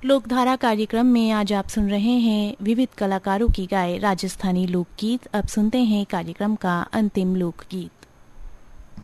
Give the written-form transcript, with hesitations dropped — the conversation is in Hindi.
लोकधारा कार्यक्रम में आज आप सुन रहे हैं विविध कलाकारों की गाए राजस्थानी लोकगीत। अब सुनते हैं कार्यक्रम का अंतिम लोकगीत।